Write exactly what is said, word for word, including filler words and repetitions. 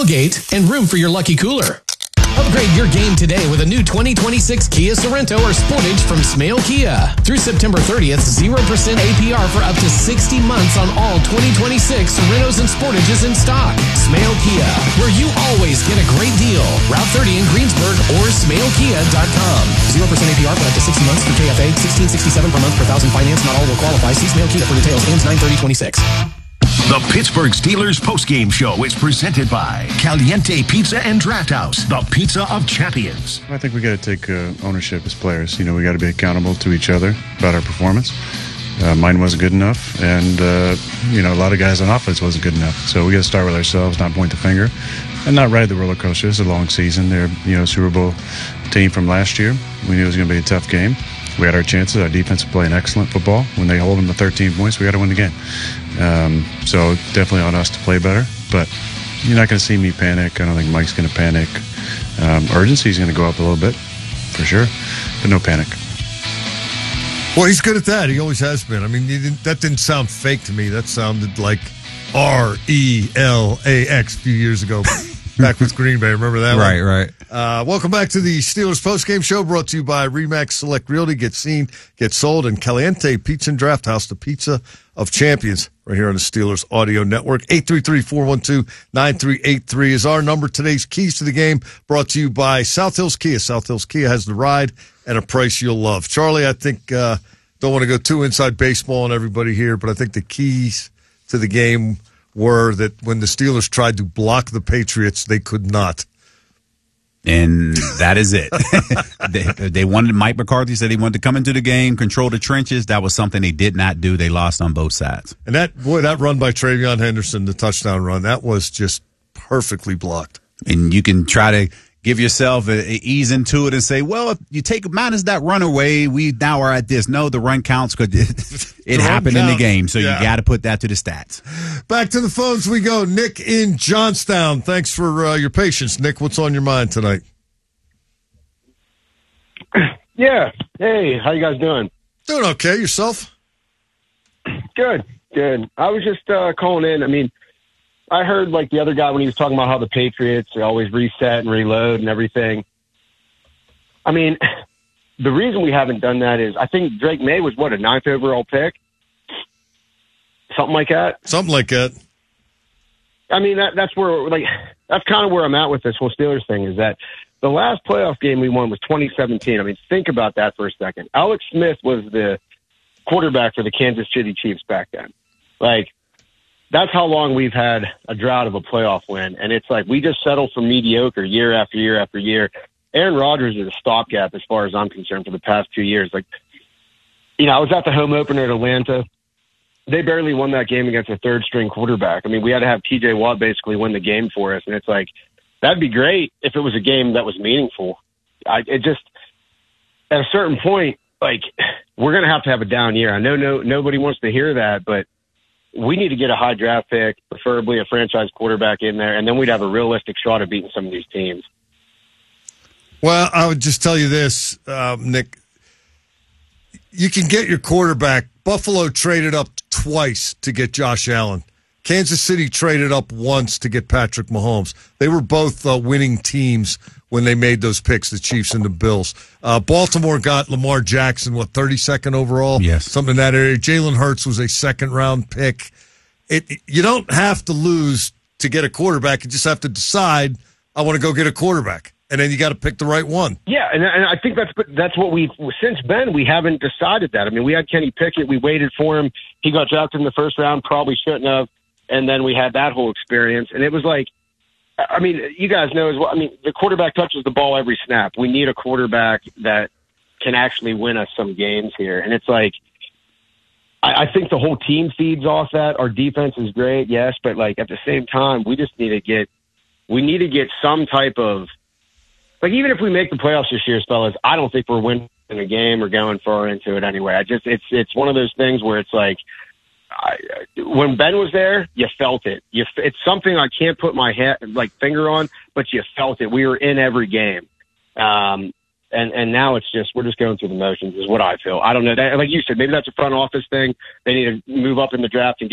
Gate and room for your lucky cooler. Upgrade your game today with a new twenty twenty-six Kia Sorento or Sportage from Smale Kia. Through September thirtieth, zero percent A P R for up to sixty months on all twenty twenty-six Sorentos and Sportages in stock. Smale Kia, where you always get a great deal. Route thirty in Greensburg or smale kia dot com. zero percent A P R for up to sixty months through K F A. sixteen sixty-seven per month per thousand finance. Not all will qualify. See Smale Kia for details. Ends nine thirty twenty-six. The Pittsburgh Steelers postgame show is presented by Caliente Pizza and Draft House, the pizza of champions. I think we got to take uh, ownership as players. You know, we got to be accountable to each other about our performance. Uh, mine wasn't good enough, and uh, you know, a lot of guys on offense wasn't good enough. So we got to start with ourselves, not point the finger, and not ride the roller coaster. It's a long season. They're, you know, Super Bowl team from last year. We knew it was going to be a tough game. We had our chances. Our defense playing excellent football. When they hold them to thirteen points, we got to win the game. Um, so definitely on us to play better. But you're not going to see me panic. I don't think Mike's going to panic. Um, urgency is going to go up a little bit, for sure, but no panic. Well, he's good at that. He always has been. I mean, didn't, that didn't sound fake to me. That sounded like R E L A X a few years ago. Back with Green Bay. Remember that right, one? Right, right. Uh, welcome back to the Steelers postgame show, brought to you by Remax Select Realty. Get seen, get sold, and Caliente Pizza and Draft House, the pizza of champions, right here on the Steelers Audio Network. eight three three, four one two, nine three eight three is our number. Today's keys to the game brought to you by South Hills Kia. South Hills Kia has the ride and a price you'll love. Charlie, I think, uh, don't want to go too inside baseball on everybody here, but I think the keys to the game were that when the Steelers tried to block the Patriots, they could not. And that is it. they, they wanted, Mike McCarthy said he wanted to come into the game, control the trenches. That was something they did not do. They lost on both sides. And that, boy, that run by Travion Henderson, the touchdown run, that was just perfectly blocked. And you can try to give yourself a, a ease into it and say, well, if you take minus that run away, we now are at this. No, the run counts because it, it happened count. in the game, so yeah. You got to put that to the stats. Back to the phones we go. Nick in Johnstown. Thanks for uh, your patience. Nick, what's on your mind tonight? Yeah. Hey, how you guys doing? Doing okay. Yourself? Good, good. I was just uh, calling in. I mean, I heard like the other guy when he was talking about how the Patriots they always reset and reload and everything. I mean, the reason we haven't done that is I think Drake May was what, a ninth overall pick? Something like that? Something like that. I mean, that, that's where like that's kind of where I'm at with this whole Steelers thing is that the last playoff game we won was twenty seventeen. I mean, think about that for a second. Alex Smith was the quarterback for the Kansas City Chiefs back then. Like, that's how long we've had a drought of a playoff win. And it's like we just settle for mediocre year after year after year. Aaron Rodgers is a stopgap as far as I'm concerned for the past two years. Like, you know, I was at the home opener at Atlanta. They barely won that game against a third-string quarterback. I mean, we had to have T J Watt basically win the game for us. And it's like, that'd be great if it was a game that was meaningful. I, it just, at a certain point, like, we're going to have to have a down year. I know no nobody wants to hear that, but we need to get a high draft pick, preferably a franchise quarterback in there, and then we'd have a realistic shot at beating some of these teams. Well, I would just tell you this, um, Nick. You can get your quarterback. Buffalo traded up twice to get Josh Allen. Kansas City traded up once to get Patrick Mahomes. They were both uh, winning teams when they made those picks, the Chiefs and the Bills. Uh, Baltimore got Lamar Jackson, what, thirty-second overall? Yes. Something in that area. Jalen Hurts was a second-round pick. It, you don't have to lose to get a quarterback. You just have to decide, I want to go get a quarterback. And then you got to pick the right one. Yeah, and, and I think that's that's what we've – since Ben, we haven't decided that. I mean, we had Kenny Pickett. We waited for him. He got drafted in the first round, probably shouldn't have. And then we had that whole experience. And it was like – I mean, you guys know as well. I mean, the quarterback touches the ball every snap. We need a quarterback that can actually win us some games here. And it's like, I, I think the whole team feeds off that. Our defense is great, yes, but like at the same time, we just need to get, we need to get some type of, like even if we make the playoffs this year, fellas, I don't think we're winning a game or going far into it anyway. I just, it's, it's one of those things where it's like, I, when Ben was there, you felt it. You, it's something I can't put my head, like finger on, but you felt it. We were in every game, um, and and now it's just we're just going through the motions. Is what I feel. I don't know. That, like you said, maybe that's a front office thing. They need to move up in the draft and get